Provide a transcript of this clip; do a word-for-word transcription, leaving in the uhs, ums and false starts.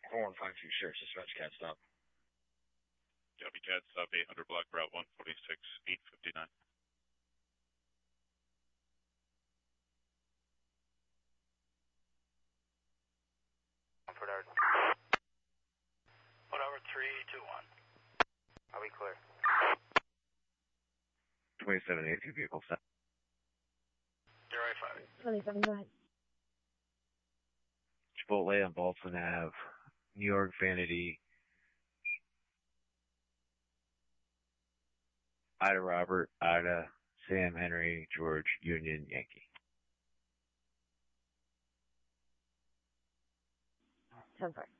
four one five two, sure. Dispatch cat stop. Copy cat stop, eight hundred block route one forty-six, eight fifty-nine. Comfort Whatever, three two one. Are we clear? twenty-seven eighty-two vehicle set. Zero eight five. twenty-seven, go ahead. Chipotle on Balsam Ave, New York, Vanity. Ida Robert, Ida, Sam, Henry, George, Union, Yankee. ten four.